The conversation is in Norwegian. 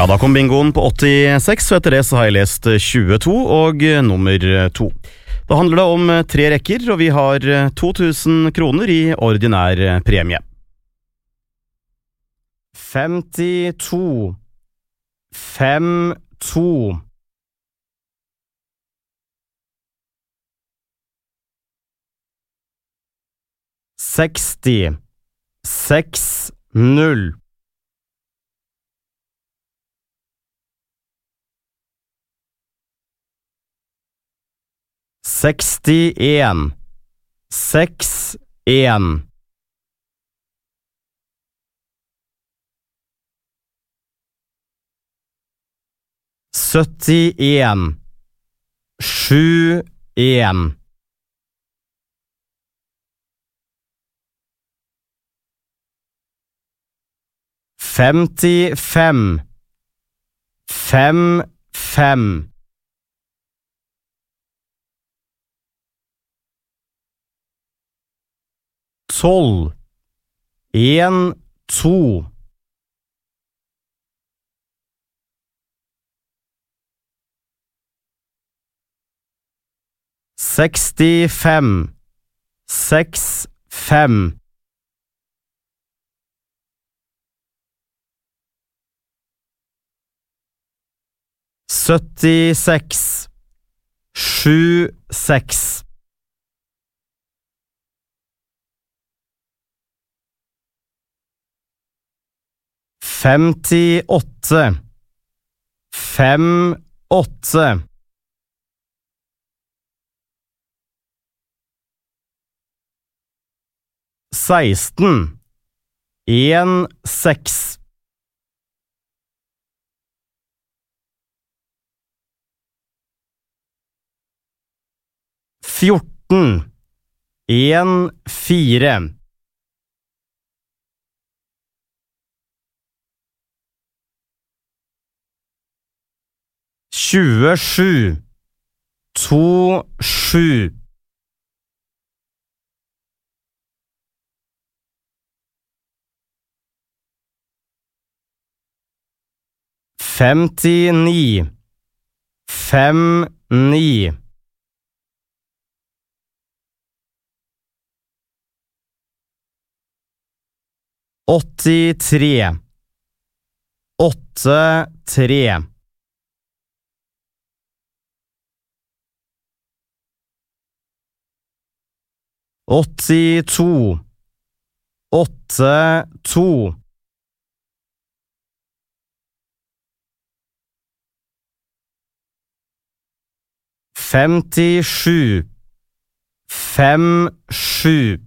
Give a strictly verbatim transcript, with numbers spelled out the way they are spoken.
Ja, da kom bingoen på åttiseks, og etter det så har jeg lest tjueto og nummer to. Da handler det om tre rekker, og vi har to tusen kroner i ordinær premie. femtito, fem to. seksti, seks null. sekstien, seks en. syttien, sju en. femtifem, fem fem. tolv, en to. sekstifem, seks fem. syttiseks, sju seks. femtiåtte, fem åtte. seksten, en seks. fjorten, en fire. tjuesju, to sju. femtini, fem ni. åttitre, åtte tre. åttito, åtte to. femtisju, fem sju.